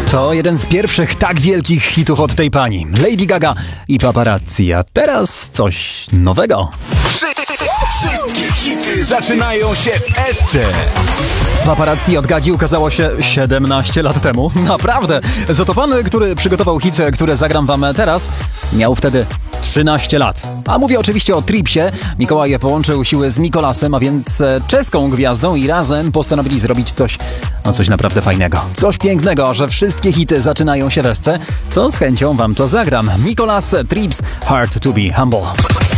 To jeden z pierwszych tak wielkich hitów od tej pani. Lady Gaga i Paparazzi. A teraz coś nowego. Wszystkie hity zaczynają się w SC. Paparazzi od Gagi ukazało się 17 lat temu. Naprawdę. Za to pan, który przygotował hity, które zagram wam teraz, miał wtedy 13 lat. A mówię oczywiście o Tripsie. Mikołaj połączył siły z Mikolasem, a więc czeską gwiazdą i razem postanowili zrobić coś naprawdę fajnego. Coś pięknego, że wszystkie hity zaczynają się w SC. To z chęcią wam to zagram. Mikolas, Trips, Hard to be Humble.